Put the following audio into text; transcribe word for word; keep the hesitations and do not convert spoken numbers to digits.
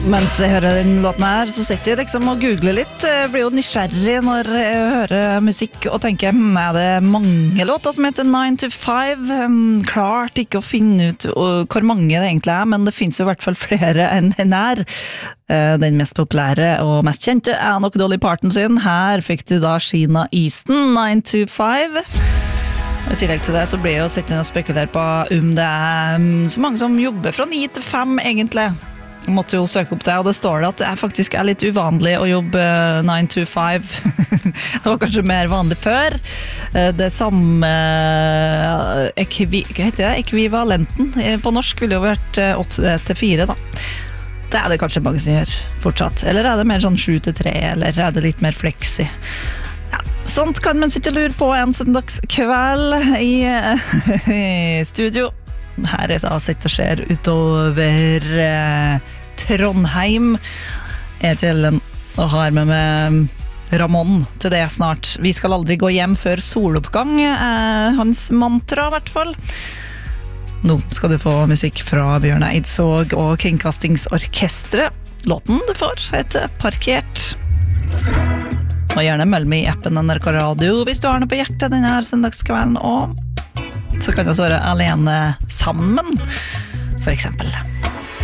Mens jeg hører den låten her, så sitter jeg liksom og googler litt. Jeg blir jo nysgjerrig når jeg hører musikk og tenker, hm, er det mange låter som heter nine to five? Um, klart ikke å finne ut hvor mange det egentlig er, men det finnes jo i hvert fall flere enn den her. Uh, den mest populære og mest kjente er nok Dolly Parton sin. Her fikk du da Sheena Easton, nine to five. I tillegg til det så blir jeg jo sittende og spekulere på om det er um, så mange som jobber fra ni til fem egentlig. Jeg måtte jo søke opp det, og det står det at det er faktisk er litt uvanlig å jobbe nine to five. Det var kanskje mer vanlig før. Det samme ekvi, hva heter det? Ekvivalenten på norsk ville jo vært åtte til fire da. Det er det kanskje mange som gjør fortsatt. Eller er det mer sånn sju til tre, eller er det litt mer flexi? Ja, sånt kan man sitte og lure på en søndagskveld i, i studio. Her er det sitt og skjer utover eh, Trondheim. Jeg heter Ellen og har med meg Ramon til det snart. Vi skal aldri gå hjem før soloppgang, eh, hans mantra i hvert fall. Nå skal du få musikk fra Bjørn Eidsvåg og Kringkastingsorkestret. Låten du får heter Parkert. Og gjerne meld meg i appen N R K Radio hvis du har noe på hjertet denne her søndagskvelden, og så kan jeg så være alene sammen, for eksempel.